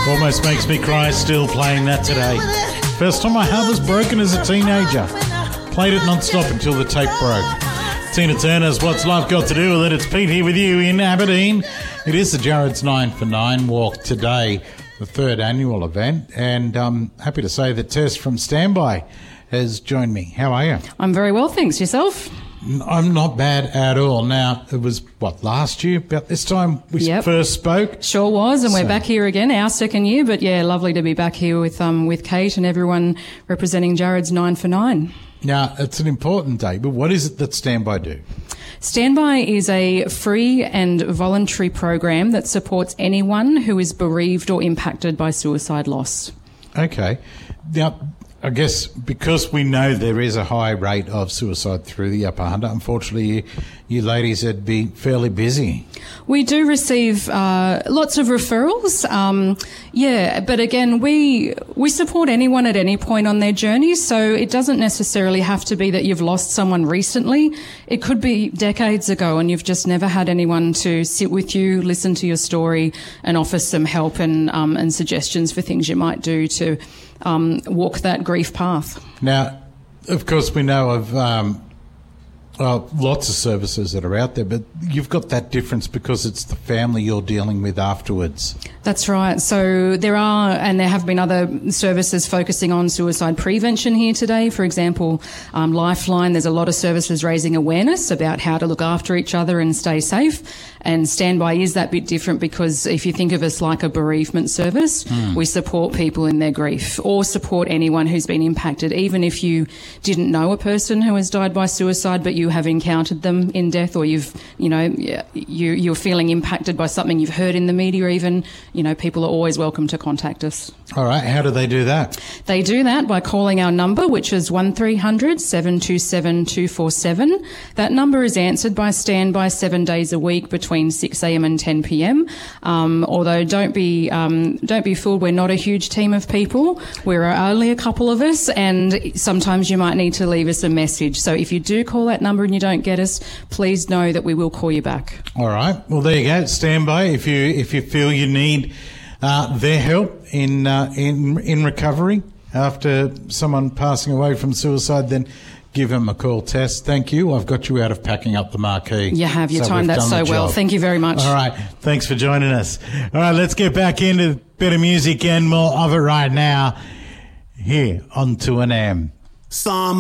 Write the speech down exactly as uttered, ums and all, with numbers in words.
Almost makes me cry still playing that today. First time my heart was broken as a teenager. Played it non-stop until the tape broke. Tina Turner's What's Life Got to Do With It? It's Pete here with you in Aberdeen. It is the Jared's nine for nine walk today, the third annual event, and I'm happy to say that Tess from Standby has joined me. How are you? I'm very well, thanks. Yourself? I'm not bad at all. Now, it was, what, last year, about this time we Yep. first spoke? Sure was, and So- we're back here again, our second year, but yeah, lovely to be back here with um with Kate and everyone representing Jared's nine for nine. Now, it's an important day, but what is it that Standby do? Standby is a free and voluntary program that supports anyone who is bereaved or impacted by suicide loss. Okay. Now, I guess because we know there is a high rate of suicide through the Upper Hunter, unfortunately, you, you ladies would be fairly busy. We do receive uh, lots of referrals, um, yeah, but again, we we support anyone at any point on their journey, so it doesn't necessarily have to be that you've lost someone recently. It could be decades ago and you've just never had anyone to sit with you, listen to your story and offer some help and, um, and suggestions for things you might do to um, walk that grief path. Now, of course, we know of um, well, lots of services that are out there, but you've got that difference because it's the family you're dealing with afterwards. That's right. So there are, and there have been other services focusing on suicide prevention here today. For example, um, Lifeline, there's a lot of services raising awareness about how to look after each other and stay safe. And Standby is that bit different because if you think of us like a bereavement service, mm. we support people in their grief or support anyone who's been impacted, even if you didn't know a person who has died by suicide, but you have encountered them in death, or you've, you know, you, you're feeling impacted by something you've heard in the media even. You know, people are always welcome to contact us. All right. How do they do that? They do that by calling our number, which is one three hundred seven two seven two four seven. That number is answered by Standby seven days a week between six a.m. and ten p.m. Um, although don't be um, don't be fooled, we're not a huge team of people. We're only a couple of us, and sometimes you might need to leave us a message. So if you do call that number and you don't get us, please know that we will call you back. All right. Well, there you go. Standby. If you if you feel you need uh, their help in uh, in in recovery after someone passing away from suicide, then give them a call. Tess, thank you. I've got you out of packing up the marquee. You have. You so timed that so well. Thank you very much. All right. Thanks for joining us. All right. Let's get back into a bit of music and more of it right now here on two N M. Some